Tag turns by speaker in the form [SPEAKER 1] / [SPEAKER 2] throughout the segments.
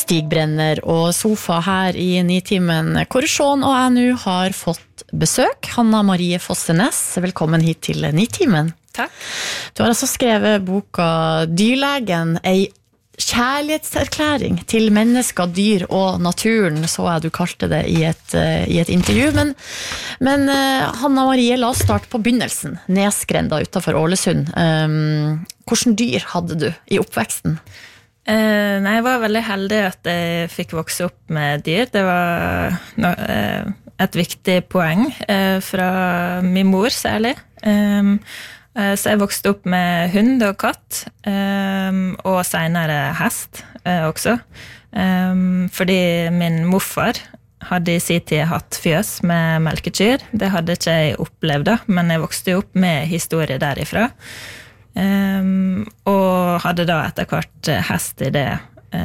[SPEAKER 1] Stig Brenner og Sofa her i Nitimen, hvor Sean og jeg nå har fått besøk. Hanna Marie Fossenes, velkommen hit til Nitimen.
[SPEAKER 2] Takk.
[SPEAKER 1] Du har altså skrevet boka Dyrlegen, ei kjærlighetserklæring til mennesker, dyr og naturen, så jeg du kalte det i et intervju. Men Hanna Marie, la oss starte på begynnelsen. Nesgrenda utenfor Ålesund. Hvordan dyr hadde du i oppveksten?
[SPEAKER 2] Nei, jeg var veldig heldig at jeg fikk vokse opp med dyr. Det var et viktig poeng fra min mor særlig. Så jeg vokste opp med hund og katt, og senere hest også. Fordi min morfar hadde i sin tid hatt fjøs med melkekyr. Det hadde ikke jeg opplevd da, men jeg vokste opp med historie derifra. Og hadde da etter hvert hest i det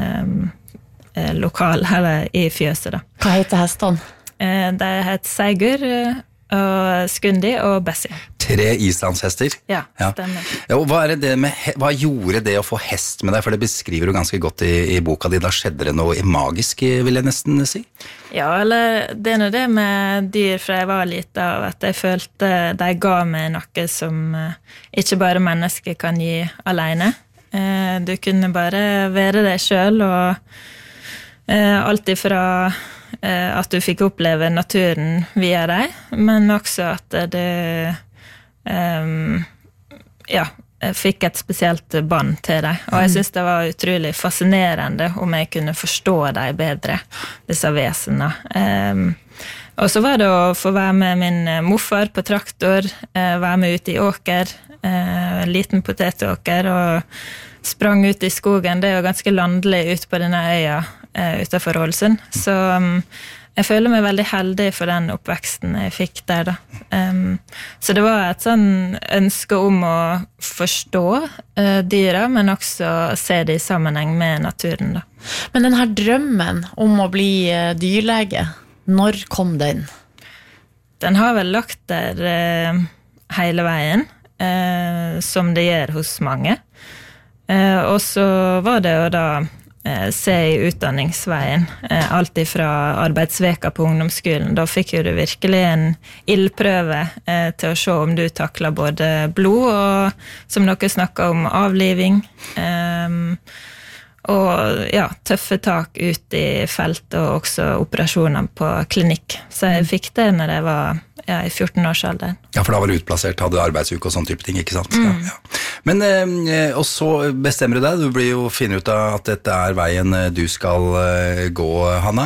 [SPEAKER 2] lokal, eller i fjøset da.
[SPEAKER 1] Hva heter hestene?
[SPEAKER 2] De het Seigur, og Skundi og Bessie.
[SPEAKER 3] 3 islandshester?
[SPEAKER 2] Ja, stemmer.
[SPEAKER 3] Ja, og hva gjorde det å få hest med deg? For det beskriver du ganske godt i boka di. Da skjedde det noe magisk, vil jeg nesten si.
[SPEAKER 2] Ja, eller det er det med dyr fra jeg var lite av, at jeg følte de ga meg noe som ikke bare mennesker kan gi alene. Du kunne bare være deg selv, og alt ifra at du fikk oppleve naturen via deg, men også at du fikk et spesielt bånd til deg. Og jeg synes det var utrolig fascinerende om jeg kunne forstå deg bedre, disse vesenene. Og så var det å få være med min morfar på traktor, være med ut i åker, liten potetåker, og sprang ut i skogen. Det er jo ganske landlig ut på denne øya utenfor Ålesund. Så jeg føler meg veldig heldig for den oppveksten jeg fikk der da. Så det var et sånn ønske om å forstå dyra, men også se det i sammenheng med naturen da.
[SPEAKER 1] Men den her drømmen om å bli dyrlege, når kom den?
[SPEAKER 2] Den har vel lagt der hele veien, som det gjør hos mange. Og så var det jo da se i utdanningsveien, alt ifra arbeidsveka på ungdomsskolen. Da fikk jo du virkelig en ildprøve til å se om du takler både blod og, som dere snakket om, avliving. Og ja, tøffe tak ut i felt og også operasjoner på klinikk. Så jeg fikk det når jeg var i 14-årsalderen.
[SPEAKER 3] Ja, for da var du utplassert, hadde arbeidsuke og sånn type ting, ikke sant? Ja. Men, og så bestemmer du deg, du blir jo finne ut av at dette er veien du skal gå, Hanna.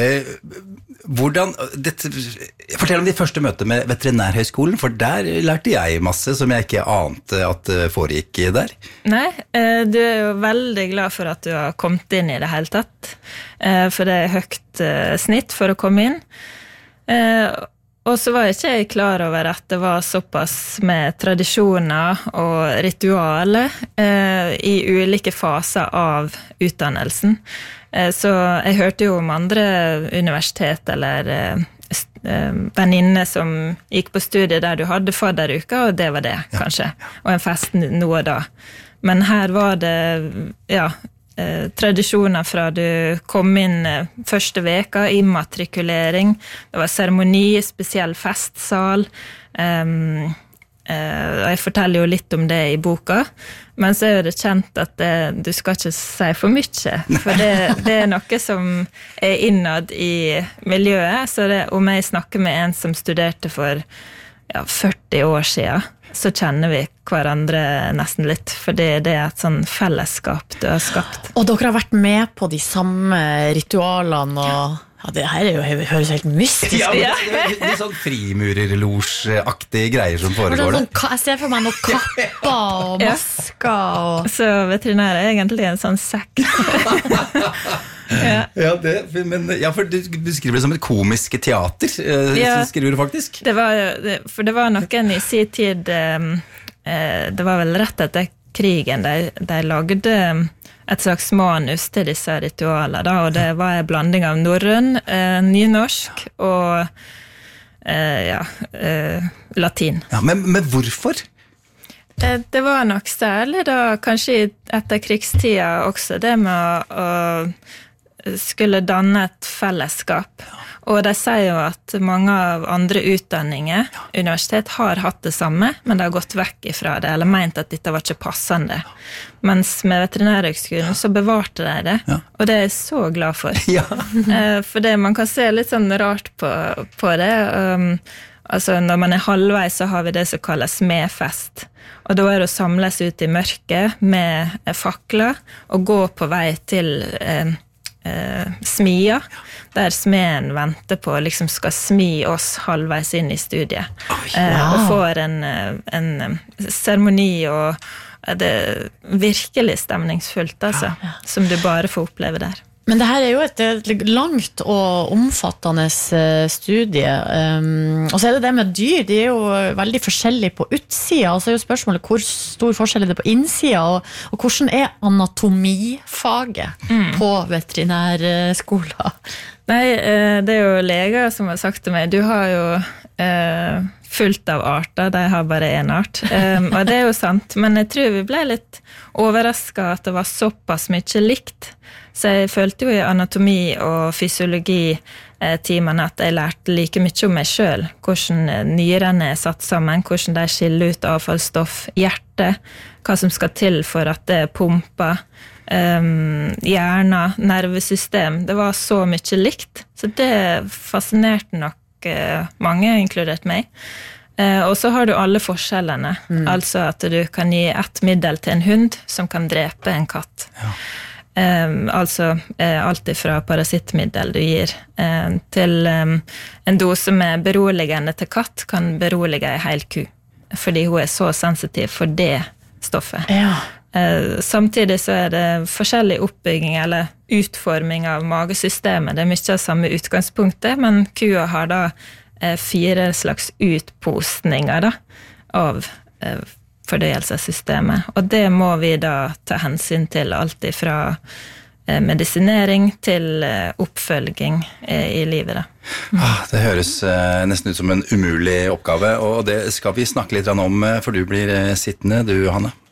[SPEAKER 3] Fortell om de første møtene med Veterinærhøgskolen, for der lærte jeg masse som jeg ikke ante at foregikk der. Nei,
[SPEAKER 2] du er jo veldig glad for at du har kommet inn i det hele tatt, for det er høyt snitt for å komme inn. Og så var ikke jeg klar over at det var såpass med tradisjoner og ritualer i ulike faser av utdannelsen. Så jeg hørte jo om andre universitet eller venninner som gikk på studiet der du hadde fadderuka, og det var det, kanskje. Og en fest noe da. Men her var det, tradisjoner fra du kom inn første veka, immatrikulering, det var seremoni, spesiell festsal, jeg forteller jo litt om det i boka, men så er det kjent at du skal ikke si for mye, for det er noe som er innad i miljøet, så om jeg snakker med en som studerte for 40 år siden, så kjenner vi hverandre nesten litt, for det er et sånn fellesskap du har skapt.
[SPEAKER 1] Og dere har vært med på de samme ritualene, og det her høres helt mystisk.
[SPEAKER 3] Ja, det er sånn frimurerlosjaktige greier som foregår det.
[SPEAKER 1] Jeg ser for meg noen kapper og masker. Og...
[SPEAKER 2] Så veterinær er egentlig en sånn sekk.
[SPEAKER 3] For du beskriver det som et komisk teater, skriver du faktisk.
[SPEAKER 2] Det var noen i sin tid, det var vel rett etter krigen, de lagde et slags manus til disse ritualer, da, og det var en blanding av norrøn, nynorsk og latin.
[SPEAKER 3] Ja, men hvorfor?
[SPEAKER 2] Det var nok særlig da, kanskje etter krigstida også, det med å skulle danne et fellesskap. Og de sier jo at mange av andre utdanninger, universitet, har hatt det samme, men de har gått vekk ifra det, eller ment at dette var ikke passende. Mens med Veterinærhøgskolen så bevarte de det, og det er jeg så glad for. For det, man kan se litt sånn rart på det. Altså når man er halvveis så har vi det som kalles smedfest. Og da er det å samles ut i mørket med fakler og gå på vei til smia, der smeden venter på liksom skal smi oss halvveis inn i studiet. Og får en seremoni, og det er virkelig stemningsfullt, altså, som du bare får oppleve der.
[SPEAKER 1] Men det her er jo et langt og omfattende studie, og så er det med dyr, de er jo veldig forskjellige på utsida, og så er jo spørsmålet hvor stor forskjell er det på innsida, og hvordan er anatomifaget på veterinærskolen?
[SPEAKER 2] Nei, det er jo leger som har sagt til meg, du har jo fullt av arter, de har bare en art, og det er jo sant, men jeg tror vi ble litt overrasket at det var såpass mye likt. Så jeg følte jo i anatomi og fysiologi timene at jeg lærte like mye om meg selv, hvordan nyrene er satt sammen, hvordan de skiller ut avfallsstoff, hjerte, hva som skal til for at det pumper, hjerne, nervesystem, det var så mye likt, så det fascinerte nok mange, inkludert meg. Og så har du alle forskjellene, altså at du kan gi et middel til en hund som kan drepe en katt. Altså alt fra parasittmiddel du gir til en dose med beroligende til katt kan berolige en hel ku, fordi hun er så sensitiv for det stoffet. Samtidig så er det forskjellig oppbygging eller utforming av magesystemet. Det er mye av samme utgangspunktet, men kua har da 4 slags utposninger da, av fordøyelsessystemet. Og det må vi da ta hensyn til alt fra medisinering til oppfølging i livet. Da.
[SPEAKER 3] Det høres nesten ut som en umulig oppgave, og det skal vi snakke litt om, for du blir sittende, du, Hanne.